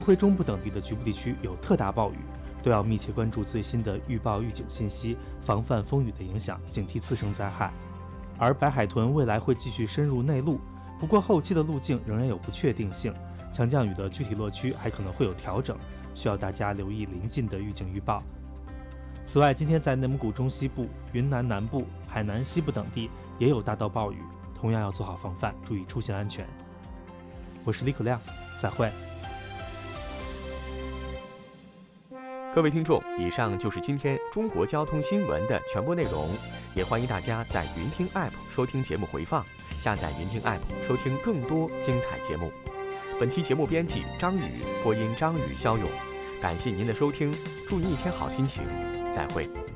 会中部等地的局部地区有特大暴雨，都要密切关注最新的预报预警信息，防范风雨的影响，警惕次生灾害。而白海豚未来会继续深入内陆，不过后期的路径仍然有不确定性，强降雨的具体落区还可能会有调整，需要大家留意临近的预警预报。此外，今天在内蒙古中西部、云南南部、海南西部等地也有大到暴雨，同样要做好防范，注意出行安全。我是李可亮，再会。 各位听众，以上就是今天中国交通新闻的全部内容，也欢迎大家在云听 App 收听节目回放，下载云听 App 收听更多精彩节目。本期节目编辑张宇，播音张宇、肖勇，感谢您的收听，祝您一天好心情，再会。